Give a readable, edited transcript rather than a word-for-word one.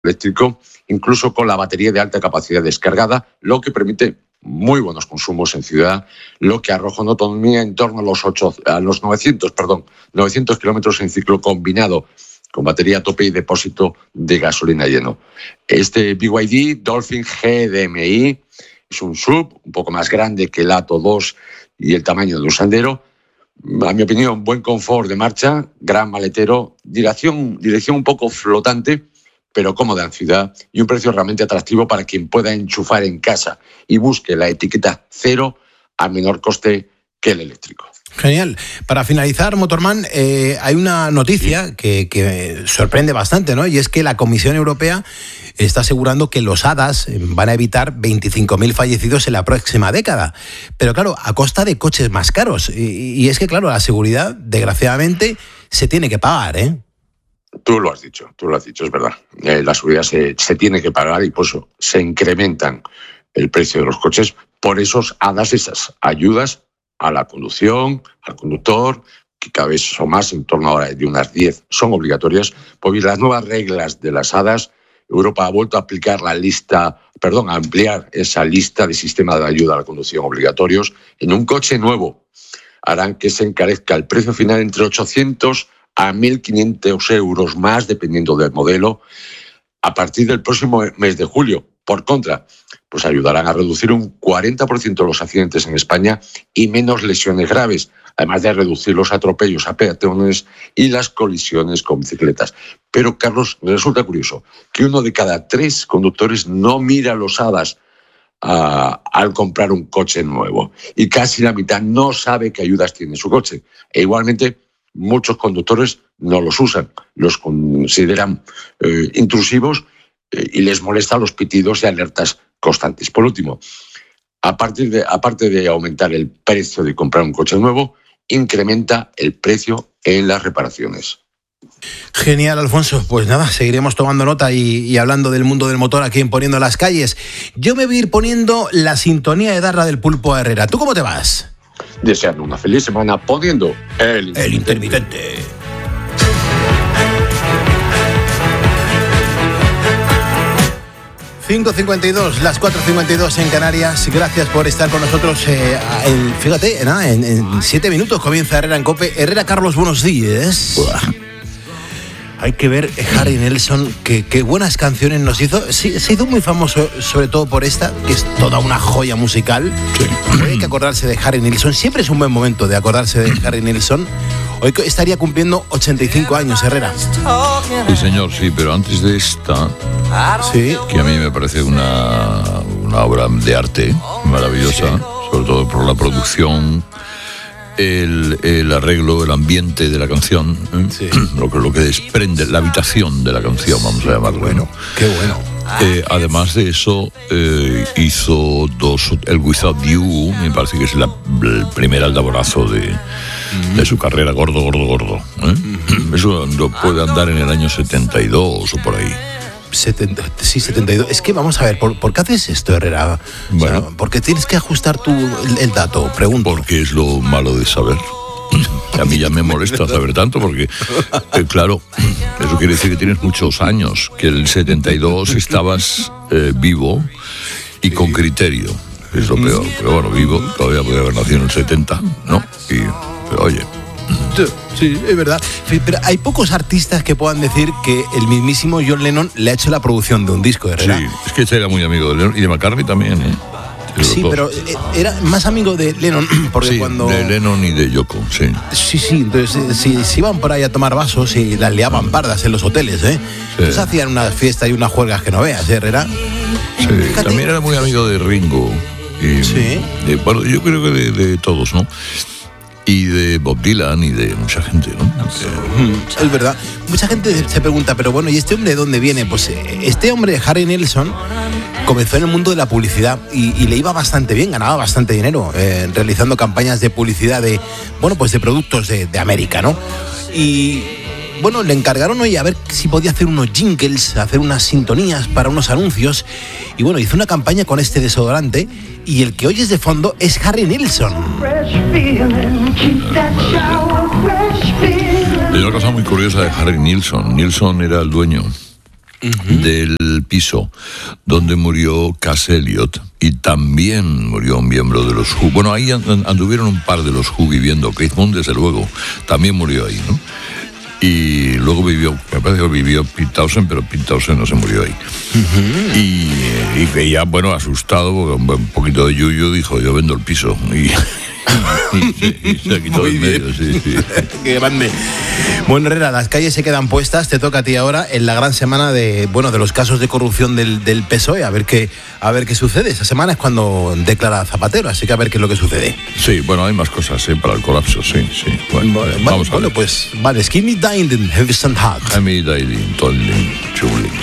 eléctrico, incluso con la batería de alta capacidad descargada, lo que permite muy buenos consumos en ciudad, lo que arroja una autonomía en torno a los 900 kilómetros en ciclo combinado, con batería a tope y depósito de gasolina lleno. Este BYD Dolphin GDMI es un SUV un poco más grande que el Atto 2 y el tamaño de un Sandero. A mi opinión, buen confort de marcha, gran maletero, dirección un poco flotante, pero cómoda en ciudad, y un precio realmente atractivo para quien pueda enchufar en casa y busque la etiqueta cero a menor coste que el eléctrico. Genial. Para finalizar, Motorman, hay una noticia que sorprende bastante, ¿no? Y es que la Comisión Europea está asegurando que los hadas van a evitar 25.000 fallecidos en la próxima década. Pero claro, a costa de coches más caros. Y es que, claro, la seguridad, desgraciadamente, se tiene que pagar, ¿eh? Tú lo has dicho, es verdad. La seguridad se tiene que pagar y por eso se incrementan el precio de los coches por esos hadas, esas ayudas a la conducción, al conductor, que cada vez son más, en torno ahora de unas 10, son obligatorias. Pues las nuevas reglas de las hadas, Europa ha vuelto a ampliar esa lista de sistemas de ayuda a la conducción obligatorios en un coche nuevo. Harán que se encarezca el precio final entre 800 a 1.500 euros más, dependiendo del modelo, a partir del próximo mes de julio. Por contra, pues ayudarán a reducir un 40% los accidentes en España y menos lesiones graves, además de reducir los atropellos a peatones y las colisiones con bicicletas. Pero, Carlos, me resulta curioso que 1 de cada 3 conductores no mira los hadas al comprar un coche nuevo, y casi la mitad no sabe qué ayudas tiene su coche. E igualmente, muchos conductores no los usan, los consideran intrusivos y les molestan los pitidos y alertas constantes. Por último, aparte de aumentar el precio de comprar un coche nuevo, incrementa el precio en las reparaciones. Genial, Alfonso. Pues nada, seguiremos tomando nota y hablando del mundo del motor aquí en Poniendo las Calles. Yo me voy a ir poniendo la sintonía de Darra del Pulpo a Herrera. ¿Tú cómo te vas? Deseando una feliz semana poniendo el intermitente. 5:52, las 4:52 en Canarias. Gracias por estar con nosotros. Fíjate, en 7 minutos comienza Herrera en COPE. Herrera, Carlos, buenos días. Uah. Hay que ver Harry Nilsson, qué buenas canciones nos hizo. Sí, se hizo muy famoso, sobre todo por esta, que es toda una joya musical. Sí. Hay que acordarse de Harry Nilsson. Siempre es un buen momento de acordarse de Harry Nilsson. Hoy estaría cumpliendo 85 años, Herrera. Sí, señor, sí, pero antes de esta, sí, que a mí me parece una obra de arte maravillosa, sí, sobre todo por la producción, el arreglo, el ambiente de la canción, sí, lo que desprende, la habitación de la canción, vamos a llamarlo. Bueno, qué bueno. Además de eso, hizo el Without You, me parece que es el primer aldaborazo de su carrera, gordo. Eso lo puede andar en el año 72 o por ahí. 72. Es que vamos a ver, ¿por qué haces esto, Herrera? Bueno, o sea, ¿por qué tienes que ajustar tú el dato? Pregunto. Porque es lo malo de saber. A mí ya me molesta saber tanto porque, claro, eso quiere decir que tienes muchos años, que el 72 estabas vivo y con criterio, es lo peor. Pero bueno, vivo, todavía podría haber nacido en el 70, ¿no? Pero oye... Sí, es verdad. Pero hay pocos artistas que puedan decir que el mismísimo John Lennon le ha hecho la producción de un disco, ¿verdad? Sí, es que era muy amigo de Lennon y de McCartney también, ¿eh? Sí, pero era más amigo de Lennon, porque sí, cuando... de Lennon y de Yoko, sí. Sí, entonces si iban por ahí a tomar vasos y las liaban pardas en los hoteles, ¿eh? Sí. Entonces hacían unas fiestas y unas juergas que no veas, ¿eh, Herrera? Sí, fíjate. También era muy amigo de Ringo. Sí. Bueno, yo creo que de todos, ¿no? Y de Bob Dylan y de mucha gente, ¿no? Es verdad. Mucha gente se pregunta, pero bueno, ¿y este hombre de dónde viene? Pues este hombre, Harry Nilsson, comenzó en el mundo de la publicidad y le iba bastante bien, ganaba bastante dinero realizando campañas de publicidad de productos de América, ¿no? Y bueno, le encargaron hoy a ver si podía hacer unos jingles, hacer unas sintonías para unos anuncios. Y bueno, hizo una campaña con este desodorante y el que oyes de fondo es Harry Nilsson. Hay una cosa muy curiosa de Harry Nilsson. Nilsson era el dueño del piso donde murió Cass Elliot, y también murió un miembro de los Who. Bueno, ahí anduvieron un par de los Who viviendo. Keith Moon, desde luego, también murió ahí, ¿no? Y luego me parece que vivió Pete Townshend, pero Pete Townshend no se murió ahí. Y veía, bueno, asustado, porque un poquito de yuyu, dijo, yo vendo el piso. Y se quitó del medio, sí. Qué grande. Bueno, Herrera, las calles se quedan puestas, te toca a ti ahora en la gran semana de los casos de corrupción del PSOE, a ver qué sucede. Esa semana es cuando declara Zapatero, así que a ver qué es lo que sucede. Sí, bueno, hay más cosas, para el colapso, sí. Vamos a ver. Pues, vale, Skinny Dining, Heavy Stand Hard. Heavy Dining, Tolling, Chuling.